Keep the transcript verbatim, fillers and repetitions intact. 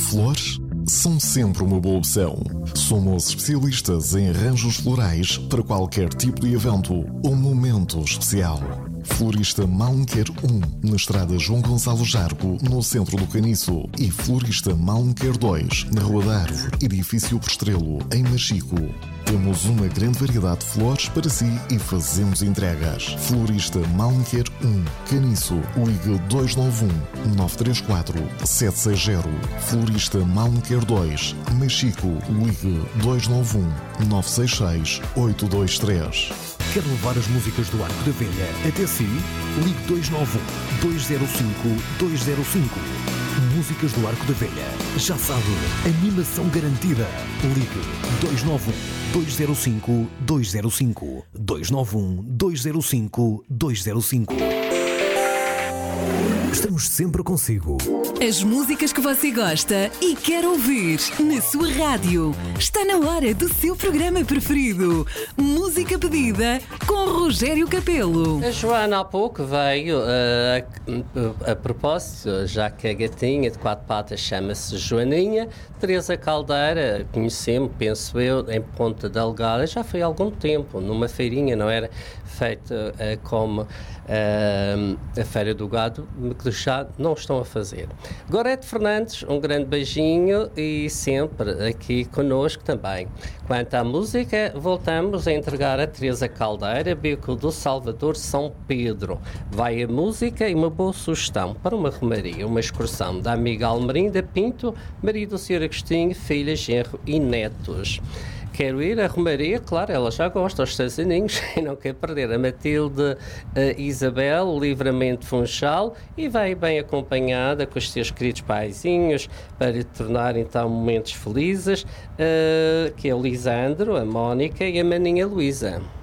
Flores são sempre uma boa opção. Somos especialistas em arranjos florais para qualquer tipo de evento ou momento especial. Florista Malmequer um, na estrada João Gonçalo Jargo, no centro do Caniço. E Florista Malmequer dois, na Rua da Árvore, edifício Prestrelo, em Machico. Temos uma grande variedade de flores para si e fazemos entregas. Florista Malmequer um, Caniço, ligue dois nove um, nove três quatro, sete seis zero. Florista Malmequer dois, Machico, ligue dois nove um, nove seis seis, oito dois três. Quer levar as músicas do Arco da Velha até si? Ligue dois nove um, dois zero cinco, dois zero cinco. Músicas do Arco da Velha. Já sabe, animação garantida. Ligue dois nove um, dois zero cinco, dois zero cinco. dois nove um, dois zero cinco, dois zero cinco. Estamos sempre consigo. As músicas que você gosta e quer ouvir na sua rádio. Está na hora do seu programa preferido. Música pedida com Rogério Capelo. A Joana há pouco veio uh, a, a propósito, já que a gatinha de quatro patas chama-se Joaninha. Teresa Caldeira, conhecemos, penso eu, em Ponta Delgada, já foi há algum tempo, numa feirinha, não era feita uh, como uh, a Feira do Gado, que já não estão a fazer. Gorete Fernandes, um grande beijinho e sempre aqui connosco também. Quanto à música, voltamos a entregar a Teresa Caldeira, Beco do Salvador, São Pedro. Vai a música e uma boa sugestão para uma romaria, uma excursão da amiga Almerinda Pinto, marido do senhor Agostinho, filha, genro e netos. Quero ir à romaria, claro, ela já gosta, aos seus aninhos, e não quer perder a Matilde a Isabel, Livramento Funchal, e vai bem acompanhada com os seus queridos paizinhos, para lhe tornar então momentos felizes, uh, que é o Lisandro, a Mónica e a maninha Luísa.